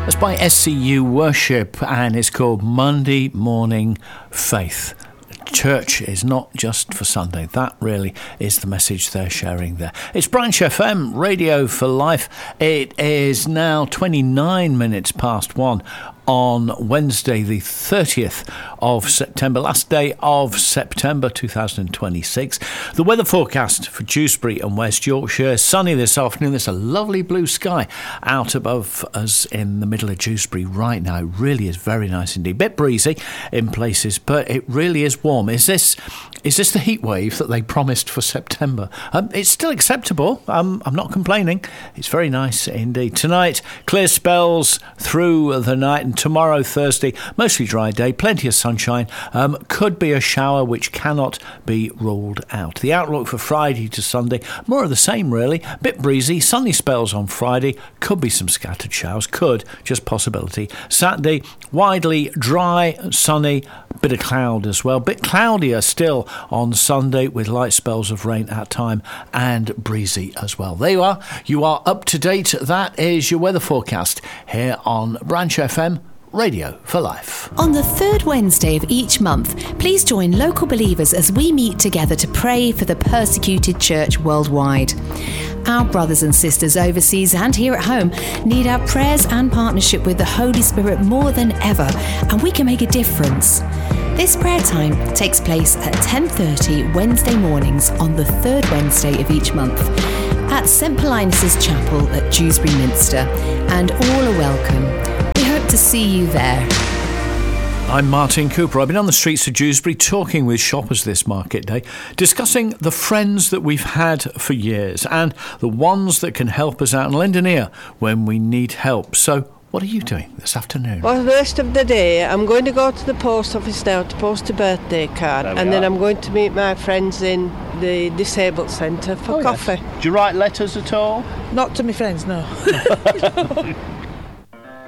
That's by SCU Worship, and it's called Monday Morning Faith. Church is not just for Sunday. That really is the message they're sharing there. It's Branch FM, Radio for Life. It is now 29 minutes past 1 on Wednesday, the 30th of September, last day of September 2026. The weather forecast for Dewsbury and West Yorkshire: sunny this afternoon. There's a lovely blue sky out above us in the middle of Dewsbury right now. It really is very nice indeed. Bit breezy in places, but it really is warm. Is this the heat wave that they promised for September? It's still acceptable. I'm not complaining. It's very nice indeed. Tonight, clear spells through the night, and tomorrow, Thursday, mostly dry day, plenty of sunshine. Could be a shower, which cannot be ruled out. The outlook for Friday to Sunday, more of the same really. Bit breezy, sunny spells on Friday. Could be some scattered showers. Could, just possibility. Saturday, widely dry, sunny, bit of cloud as well. Bit cloudier still on Sunday with light spells of rain at time and breezy as well. There you are. You are up to date. That is your weather forecast here on Branch FM, Radio for Life. On the third Wednesday of each month, please join local believers as we meet together to pray for the persecuted church worldwide. Our brothers and sisters overseas and here at home need our prayers and partnership with the Holy Spirit more than ever, and we can make a difference. This prayer time takes place at 10:30 Wednesday mornings on the third Wednesday of each month at St Paulinus' Chapel at Dewsbury Minster, and all are welcome. We hope to see you there. I'm Martin Cooper. I've been on the streets of Dewsbury talking with shoppers this market day, discussing the friends that we've had for years and the ones that can help us out and lend an ear when we need help. So what are you doing this afternoon? Well, the rest of the day, I'm going to go to the post office now to post a birthday card, and then I'm going to meet my friends in the disabled centre for coffee. Yes. Do you write letters at all? Not to my friends, no.